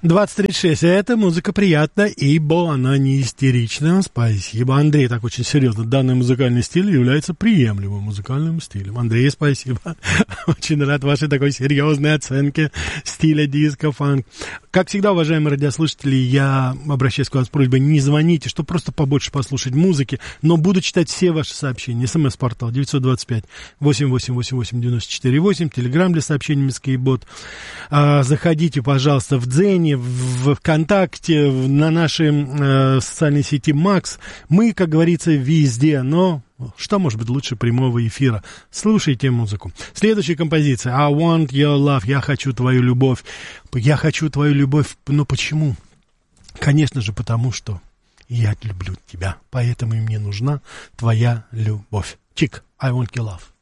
20:36. Это музыка приятная, ибо она не истеричная. Спасибо. Андрей так очень серьезно. Данный музыкальный стиль является приемлемым музыкальным стилем. Андрей, спасибо. Очень рад вашей такой серьезной оценке стиля диско-фанк. Как всегда, уважаемые радиослушатели, я обращаюсь к вам с просьбой: не звоните, чтобы просто побольше послушать музыки, но буду читать все ваши сообщения. СМС-портал 925-8888-94-8, телеграм для сообщений МСК-бот. Заходите, пожалуйста, в Дзене, в ВКонтакте, на нашей социальной сети Макс. Мы, как говорится, везде, но что может быть лучше прямого эфира? Слушайте музыку. Следующая композиция. I want your love. Я хочу твою любовь. Я хочу твою любовь. Но почему? Конечно же, потому что я люблю тебя. Поэтому и мне нужна твоя любовь. Чик. I want your love.